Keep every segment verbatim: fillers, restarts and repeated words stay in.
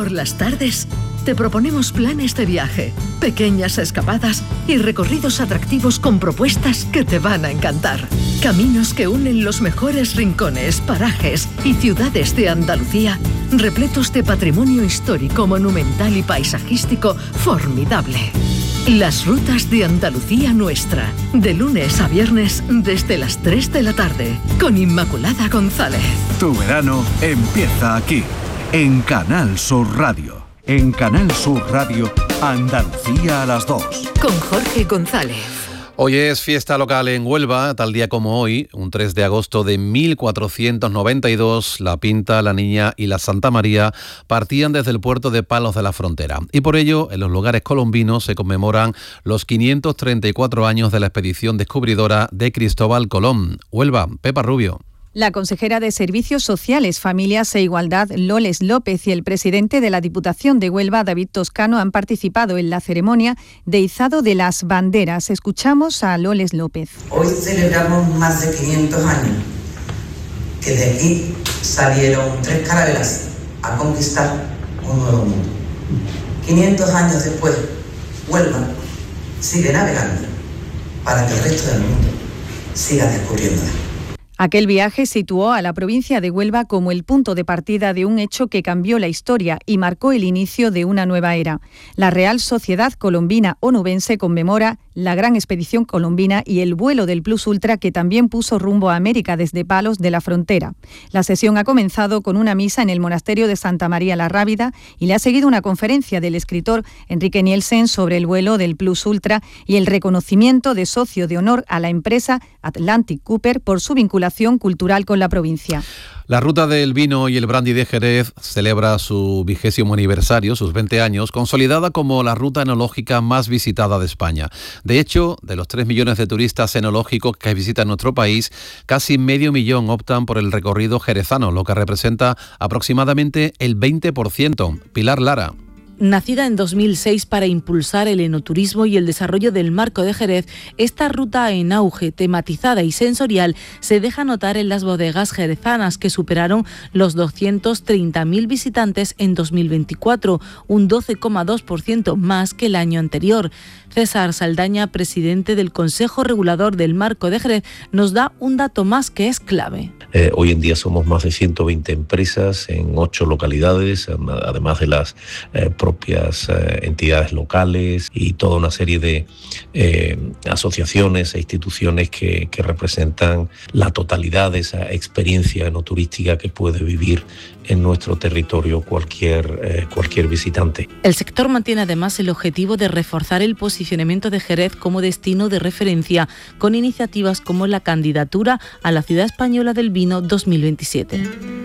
Por las tardes, te proponemos planes de viaje, pequeñas escapadas y recorridos atractivos con propuestas que te van a encantar. Caminos que unen los mejores rincones, parajes y ciudades de Andalucía, repletos de patrimonio histórico, monumental y paisajístico formidable. Las rutas de Andalucía Nuestra, de lunes a viernes desde las tres de la tarde, con Inmaculada González. Tu verano empieza aquí, en Canal Sur Radio. En Canal Sur Radio, Andalucía a las dos. Con Jorge González. Hoy es fiesta local en Huelva, tal día como hoy, un tres de agosto de mil cuatrocientos noventa y dos, la Pinta, la Niña y la Santa María partían desde el puerto de Palos de la Frontera. Y por ello, en los lugares colombinos se conmemoran los quinientos treinta y cuatro años de la expedición descubridora de Cristóbal Colón. Huelva, Pepa Rubio. La consejera de Servicios Sociales, Familias e Igualdad, Loles López, y el presidente de la Diputación de Huelva, David Toscano, han participado en la ceremonia de izado de las banderas. Escuchamos a Loles López. Hoy celebramos más de quinientos años que de aquí salieron tres carabelas a conquistar un nuevo mundo. quinientos años después, Huelva sigue navegando para que el resto del mundo siga descubriéndola. Aquel viaje situó a la provincia de Huelva como el punto de partida de un hecho que cambió la historia y marcó el inicio de una nueva era. La Real Sociedad Colombina Onubense conmemora la gran expedición colombina y el vuelo del Plus Ultra, que también puso rumbo a América desde Palos de la Frontera. La sesión ha comenzado con una misa en el monasterio de Santa María la Rábida y le ha seguido una conferencia del escritor Enrique Nielsen sobre el vuelo del Plus Ultra y el reconocimiento de socio de honor a la empresa Atlantic Cooper por su vinculación cultural con la provincia. La Ruta del Vino y el Brandy de Jerez celebra su vigésimo aniversario, sus veinte años, consolidada como la ruta enológica más visitada de España. De hecho, de los tres millones de turistas enológicos que visitan nuestro país, casi medio millón optan por el recorrido jerezano, lo que representa aproximadamente el veinte por ciento. Pilar Lara. Nacida en dos mil seis para impulsar el enoturismo y el desarrollo del Marco de Jerez, esta ruta en auge, tematizada y sensorial, se deja notar en las bodegas jerezanas, que superaron los doscientos treinta mil visitantes en dos mil veinticuatro, un doce coma dos por ciento más que el año anterior. César Saldaña, presidente del Consejo Regulador del Marco de Jerez, nos da un dato más que es clave. Eh, hoy en día somos más de ciento veinte empresas en ocho localidades, además de las eh, propias eh, entidades locales y toda una serie de eh, asociaciones e instituciones que, que representan la totalidad de esa experiencia enoturística que puede vivir en nuestro territorio cualquier, eh, cualquier visitante. El sector mantiene además el objetivo de reforzar el posicionamiento de Jerez como destino de referencia, con iniciativas como la candidatura a la Ciudad Española del Vino dos mil veintisiete.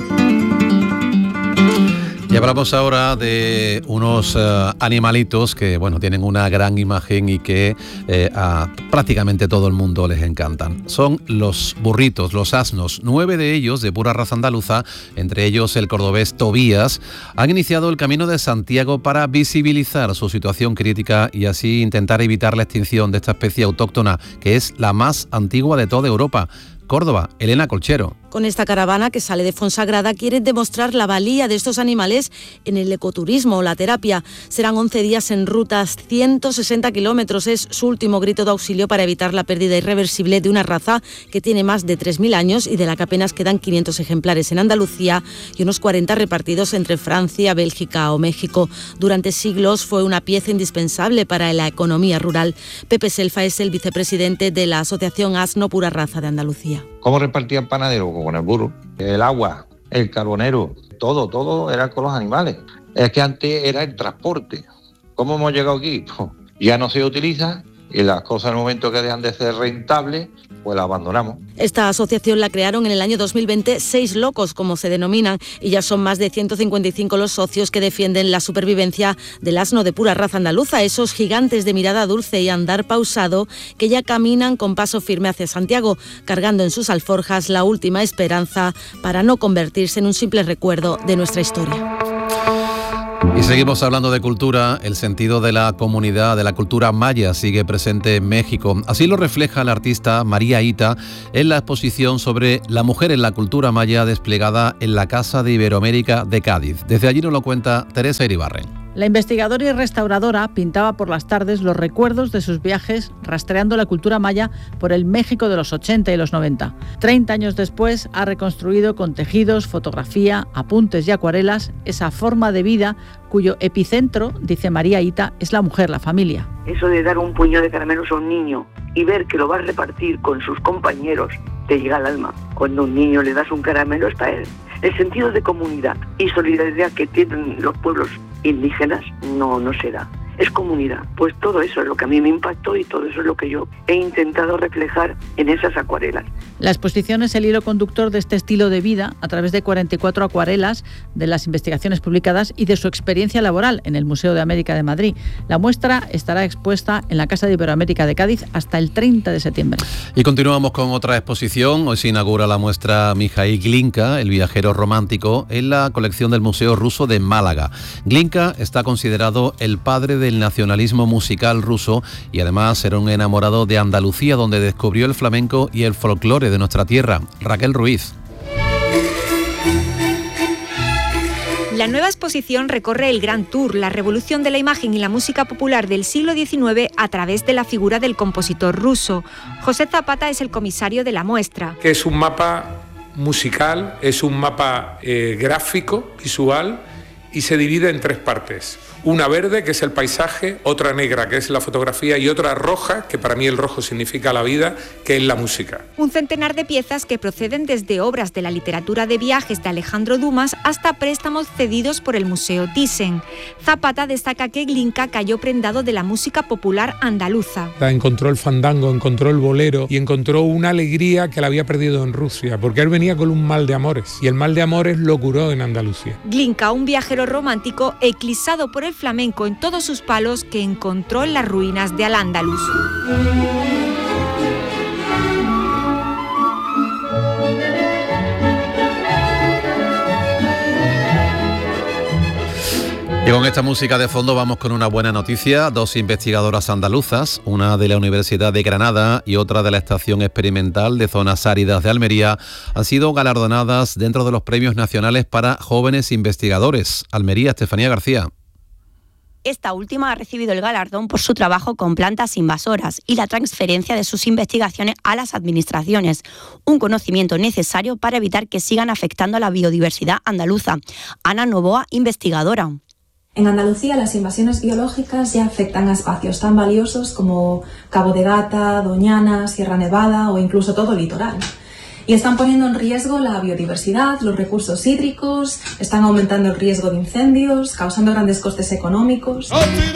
Y hablamos ahora de unos uh, animalitos que, bueno, tienen una gran imagen y que eh, a prácticamente todo el mundo les encantan. Son los burritos, los asnos. Nueve de ellos, de pura raza andaluza, entre ellos el cordobés Tobías, han iniciado el Camino de Santiago para visibilizar su situación crítica y así intentar evitar la extinción de esta especie autóctona, que es la más antigua de toda Europa. Córdoba, Elena Colchero. Con esta caravana que sale de Fonsagrada quieren demostrar la valía de estos animales en el ecoturismo o la terapia. Serán once días en rutas, ciento sesenta kilómetros. Es su último grito de auxilio para evitar la pérdida irreversible de una raza que tiene más de tres mil años y de la que apenas quedan quinientos ejemplares en Andalucía y unos cuarenta repartidos entre Francia, Bélgica o México. Durante siglos fue una pieza indispensable para la economía rural. Pepe Selfa es el vicepresidente de la Asociación Asno Pura Raza de Andalucía. ¿Cómo repartían panadero? Con el burro, el agua, el carbonero, todo, todo era con los animales. Es que antes era el transporte. ¿Cómo hemos llegado aquí? Pues ya no se utiliza y las cosas en el momento que dejan de ser rentables, pues las abandonamos. Esta asociación la crearon en el año dos mil veinte seis locos, como se denominan, y ya son más de ciento cincuenta y cinco los socios que defienden la supervivencia del asno de pura raza andaluza, esos gigantes de mirada dulce y andar pausado que ya caminan con paso firme hacia Santiago, cargando en sus alforjas la última esperanza para no convertirse en un simple recuerdo de nuestra historia. Y seguimos hablando de cultura. El sentido de la comunidad, de la cultura maya, sigue presente en México. Así lo refleja la artista María Ita en la exposición sobre la mujer en la cultura maya desplegada en la Casa de Iberoamérica de Cádiz. Desde allí nos lo cuenta Teresa Iribarren. La investigadora y restauradora pintaba por las tardes los recuerdos de sus viajes rastreando la cultura maya por el México de los ochenta y los noventa. Treinta años después ha reconstruido con tejidos, fotografía, apuntes y acuarelas esa forma de vida cuyo epicentro, dice María Ita, es la mujer, la familia. Eso de dar un puño de caramelos a un niño y ver que lo va a repartir con sus compañeros te llega al alma. Cuando a un niño le das un caramelo es para él. El sentido de comunidad y solidaridad que tienen los pueblos indígenas no, no se da. Es comunidad. Pues todo eso es lo que a mí me impactó y todo eso es lo que yo he intentado reflejar en esas acuarelas. La exposición es el hilo conductor de este estilo de vida a través de cuarenta y cuatro acuarelas de las investigaciones publicadas y de su experiencia laboral en el Museo de América de Madrid. La muestra estará expuesta en la Casa de Iberoamérica de Cádiz hasta el treinta de septiembre. Y continuamos con otra exposición. Hoy se inaugura la muestra Mijaíl Glinka, el viajero romántico, en la colección del Museo Ruso de Málaga. Glinka está considerado el padre del nacionalismo musical ruso y además era un enamorado de Andalucía, donde descubrió el flamenco y el folclore de nuestra tierra. Raquel Ruiz. La nueva exposición recorre el Gran Tour, la revolución de la imagen y la música popular del siglo diecinueve a través de la figura del compositor ruso. José Zapata es el comisario de la muestra. Que es un mapa musical, es un mapa eh, gráfico, visual, y se divide en tres partes. Una verde, que es el paisaje, otra negra, que es la fotografía, y otra roja, que para mí el rojo significa la vida, que es la música. Un centenar de piezas que proceden desde obras de la literatura de viajes de Alejandro Dumas hasta préstamos cedidos por el Museo Thyssen. Zapata destaca que Glinka cayó prendado de la música popular andaluza. Encontró el fandango, encontró el bolero y encontró una alegría que la había perdido en Rusia, porque él venía con un mal de amores, y el mal de amores lo curó en Andalucía. Glinka, un viajero romántico eclipsado por el flamenco en todos sus palos que encontró en las ruinas de Al-Ándalus. Y con esta música de fondo vamos con una buena noticia. Dos investigadoras andaluzas, una de la Universidad de Granada y otra de la Estación Experimental de Zonas Áridas de Almería, han sido galardonadas dentro de los premios nacionales para jóvenes investigadores. Almería, Estefanía García. Esta última ha recibido el galardón por su trabajo con plantas invasoras y la transferencia de sus investigaciones a las administraciones, un conocimiento necesario para evitar que sigan afectando a la biodiversidad andaluza. Ana Novoa, investigadora. En Andalucía las invasiones biológicas ya afectan a espacios tan valiosos como Cabo de Gata, Doñana, Sierra Nevada o incluso todo el litoral. Y están poniendo en riesgo la biodiversidad, los recursos hídricos, están aumentando el riesgo de incendios, causando grandes costes económicos.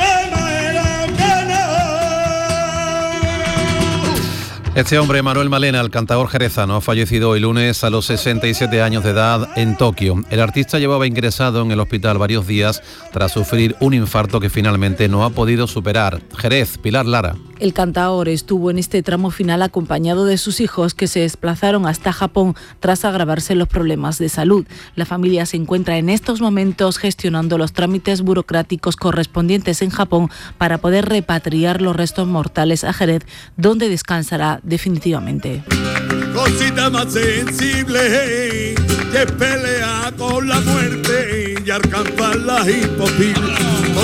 Este hombre, Manuel Malena, el cantador jerezano, ha fallecido hoy lunes a los sesenta y siete años de edad en Tokio. El artista llevaba ingresado en el hospital varios días tras sufrir un infarto que finalmente no ha podido superar. Jerez, Pilar Lara. El cantador estuvo en este tramo final acompañado de sus hijos, que se desplazaron hasta Japón tras agravarse los problemas de salud. La familia se encuentra en estos momentos gestionando los trámites burocráticos correspondientes en Japón para poder repatriar los restos mortales a Jerez, donde descansará definitivamente. Cosita más sensible que pelea con la muerte y alcanzar las imposibles.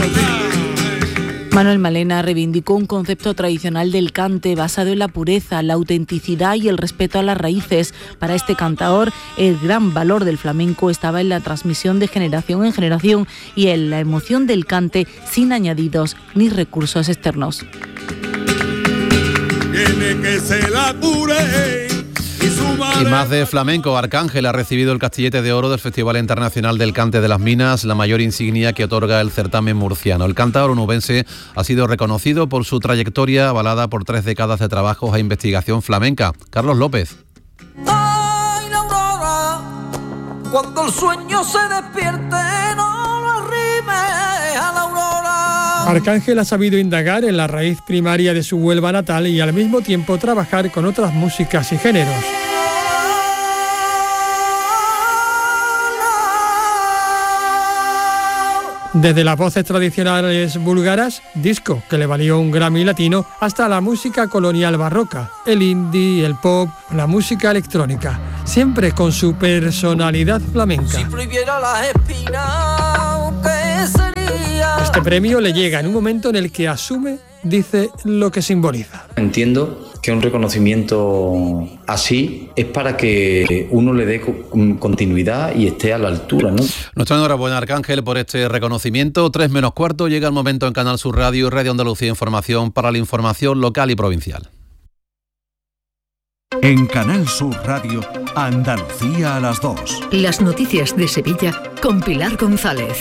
Manuel Malena reivindicó un concepto tradicional del cante basado en la pureza, la autenticidad y el respeto a las raíces. Para este cantador, el gran valor del flamenco estaba en la transmisión de generación en generación y en la emoción del cante sin añadidos ni recursos externos. Tiene que se la cure. Y más de flamenco. Arcángel ha recibido el Castillete de Oro del Festival Internacional del Cante de las Minas, la mayor insignia que otorga el certamen murciano. El cantador onubense ha sido reconocido por su trayectoria avalada por tres décadas de trabajos e investigación flamenca. Carlos López. Ay, la aurora, cuando el sueño se despierte, no lo arrime a la aurora. Arcángel ha sabido indagar en la raíz primaria de su Huelva natal y al mismo tiempo trabajar con otras músicas y géneros. Desde las voces tradicionales búlgaras, disco, que le valió un Grammy latino, hasta la música colonial barroca, el indie, el pop, la música electrónica, siempre con su personalidad flamenca. Si prohibiera las espinas, ¿qué sería? Este premio le llega en un momento en el que asume, dice, lo que simboliza. Entiendo que un reconocimiento así es para que uno le dé continuidad y esté a la altura, ¿no? Nuestra enhorabuena, Arcángel, por este reconocimiento. Tres menos cuarto, llega el momento en Canal Sur Radio, Radio Andalucía Información, para la información local y provincial. En Canal Sur Radio, Andalucía a las dos. Las noticias de Sevilla con Pilar González.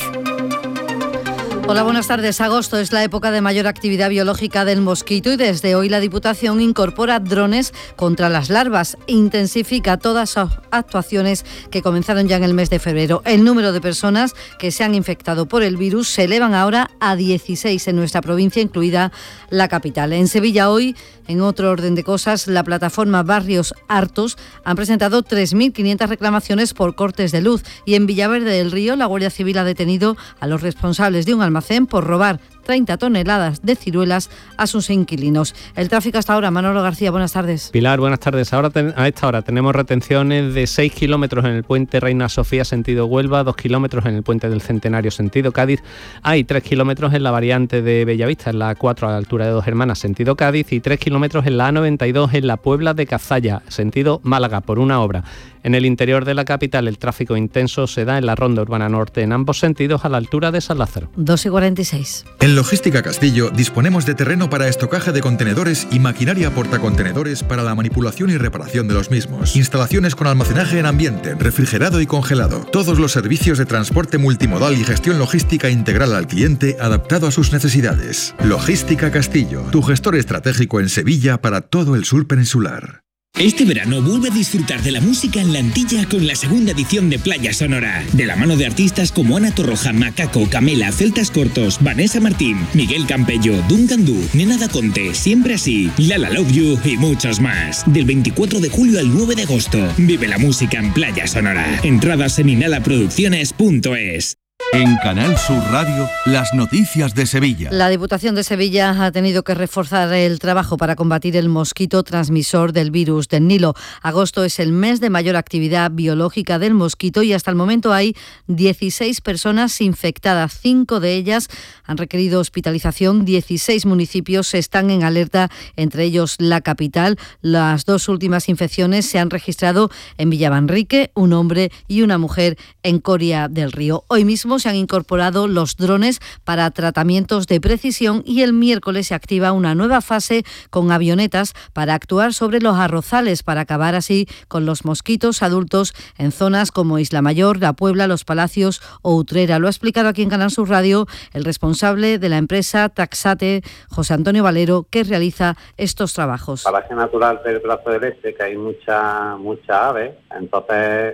Hola, buenas tardes. Agosto es la época de mayor actividad biológica del mosquito y desde hoy la Diputación incorpora drones contra las larvas e intensifica todas las actuaciones que comenzaron ya en el mes de febrero. El número de personas que se han infectado por el virus se elevan ahora a dieciséis en nuestra provincia, incluida la capital. En Sevilla hoy, en otro orden de cosas, la plataforma Barrios Hartos han presentado tres mil quinientas reclamaciones por cortes de luz y en Villaverde del Río la Guardia Civil ha detenido a los responsables de un almacén por robar treinta toneladas de ciruelas a sus inquilinos. El tráfico hasta ahora, Manolo García, buenas tardes. Pilar, buenas tardes. Ahora ten, a esta hora tenemos retenciones de seis kilómetros en el puente Reina Sofía sentido Huelva, dos kilómetros en el puente del Centenario sentido Cádiz. Hay tres kilómetros en la variante de Bellavista, en la A cuatro a la altura de Dos Hermanas sentido Cádiz y tres kilómetros en la A noventa y dos en la Puebla de Cazalla sentido Málaga por una obra. En el interior de la capital el tráfico intenso se da en la Ronda Urbana Norte en ambos sentidos a la altura de San Lázaro. dos y cuarenta y seis. En Logística Castillo disponemos de terreno para estocaje de contenedores y maquinaria portacontenedores para la manipulación y reparación de los mismos. Instalaciones con almacenaje en ambiente, refrigerado y congelado. Todos los servicios de transporte multimodal y gestión logística integral al cliente adaptado a sus necesidades. Logística Castillo, tu gestor estratégico en Sevilla para todo el sur peninsular. Este verano vuelve a disfrutar de la música en la Antilla con la segunda edición de Playa Sonora. De la mano de artistas como Ana Torroja, Macaco, Camela, Celtas Cortos, Vanessa Martín, Miguel Campello, Duncan Du, Nena Da Conte, Siempre Así, Lala Love You y muchos más. Del veinticuatro de julio al nueve de agosto. Vive la música en Playa Sonora. Entradas en inhalaproducciones punto es. En Canal Sur Radio, las noticias de Sevilla. La Diputación de Sevilla ha tenido que reforzar el trabajo para combatir el mosquito transmisor del virus del Nilo. Agosto es el mes de mayor actividad biológica del mosquito y hasta el momento hay dieciséis personas infectadas. Cinco de ellas han requerido hospitalización. dieciséis municipios están en alerta, entre ellos la capital. Las dos últimas infecciones se han registrado en Villamanrique, un hombre y una mujer en Coria del Río. Hoy mismo se han incorporado los drones para tratamientos de precisión y el miércoles se activa una nueva fase con avionetas para actuar sobre los arrozales para acabar así con los mosquitos adultos en zonas como Isla Mayor, La Puebla, Los Palacios o Utrera. Lo ha explicado aquí en Canal Sur Radio el responsable de la empresa Taxate, José Antonio Valero, que realiza estos trabajos. Paraje natural del Brazo del Este, que hay muchas muchas aves, entonces